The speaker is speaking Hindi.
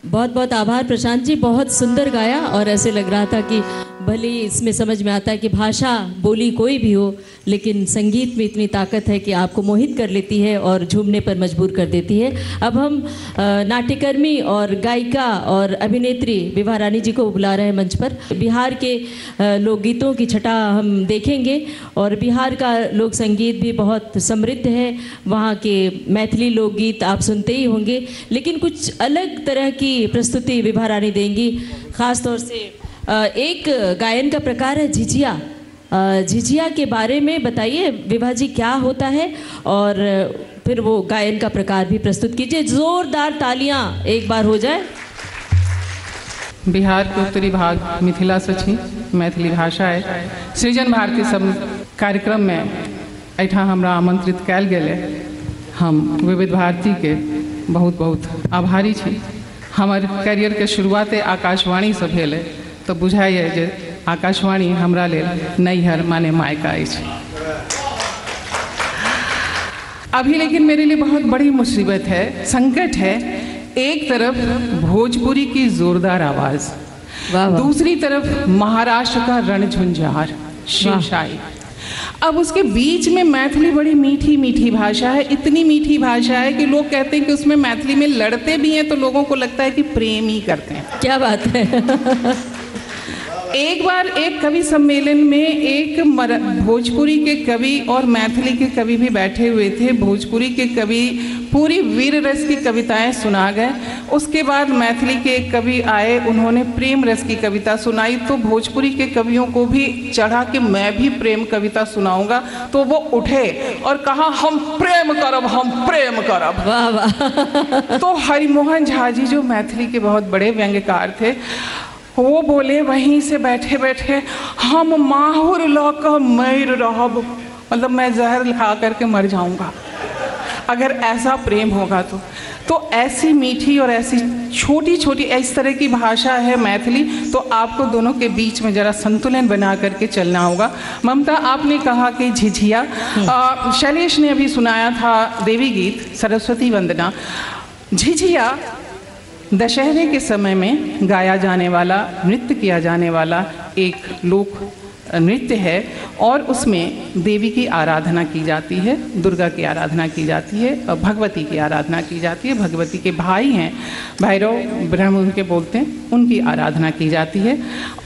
बहुत बहुत आभार प्रशांत जी, बहुत सुंदर गाया। और ऐसे लग रहा था कि भले ही इसमें समझ में आता है कि भाषा बोली कोई भी हो, लेकिन संगीत में इतनी ताकत है कि आपको मोहित कर लेती है और झूमने पर मजबूर कर देती है। अब हम नाट्यकर्मी और गायिका और अभिनेत्री विभा रानी जी को बुला रहे हैं मंच पर। बिहार के लोकगीतों की छटा हम देखेंगे और बिहार का लोक संगीत भी बहुत समृद्ध है। वहाँ के मैथिली लोकगीत आप सुनते ही होंगे, लेकिन कुछ अलग तरह की प्रस्तुति विभा रानी देंगी। ख़ास तौर से एक गायन का प्रकार है झिझिया। झिझिया के बारे में बताइए विभा जी, क्या होता है, और फिर वो गायन का प्रकार भी प्रस्तुत कीजिए। जोरदार तालियां एक बार हो जाए। बिहार के उत्तरी भाग मिथिला सची मैथिली भाषा है। सृजन भारती सब कार्यक्रम में ऐठा हमरा आमंत्रित कयल गेल। हम विविध भारती के बहुत बहुत आभारी छी। हमर करियर के शुरुआते आकाशवाणी से भेल है, तो बुझाइए जे आकाशवाणी हमरा लेल नैहर माने मायका अछि। अभी लेकिन मेरे लिए बहुत बड़ी मुसीबत है, संकट है। एक तरफ भोजपुरी की जोरदार आवाज़, दूसरी तरफ महाराष्ट्र का रणझुंझार शिवशाही। अब उसके बीच में मैथिली बड़ी मीठी मीठी भाषा है। इतनी मीठी भाषा है कि लोग कहते हैं कि उसमें मैथिली में लड़ते भी हैं तो लोगों को लगता है कि प्रेम ही करते हैं। क्या बात है। एक बार एक कवि सम्मेलन में एक भोजपुरी के कवि और मैथिली के कवि भी बैठे हुए थे। भोजपुरी के कवि पूरी वीर रस की कविताएं सुना गए। उसके बाद मैथिली के एक कवि आए, उन्होंने प्रेम रस की कविता सुनाई। तो भोजपुरी के कवियों को भी चढ़ा कि मैं भी प्रेम कविता सुनाऊंगा। तो वो उठे और कहा हम प्रेम करब, हम प्रेम करब। वाह वाह। तो हरिमोहन झा जी जो मैथिली के बहुत बड़े व्यंग्यकार थे, वो बोले वहीं से बैठे बैठे, हम माहुर लौकर मर रहब, मतलब मैं जहर खा करके मर जाऊंगा अगर ऐसा प्रेम होगा तो ऐसी मीठी और ऐसी छोटी छोटी इस तरह की भाषा है मैथिली। तो आपको दोनों के बीच में जरा संतुलन बना करके चलना होगा। ममता, आपने कहा कि झिझिया, शैलेश ने अभी सुनाया था देवी गीत सरस्वती वंदना। झिझिया दशहरे के समय में गाया जाने वाला, नृत्य किया जाने वाला एक लोक नृत्य है और उसमें देवी की आराधना की जाती है, दुर्गा की आराधना की जाती है और भगवती की आराधना की जाती है। भगवती के भाई हैं भैरव, ब्रह्म उनके बोलते हैं, उनकी आराधना की जाती है।